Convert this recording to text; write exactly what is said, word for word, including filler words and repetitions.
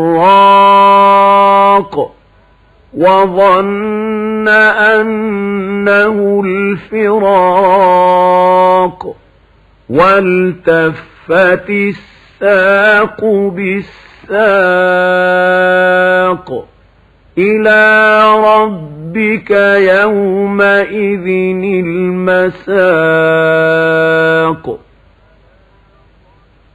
الفراق وظن أنه الفراق والتفت الساق بالساق إلى ربك يومئذ المساق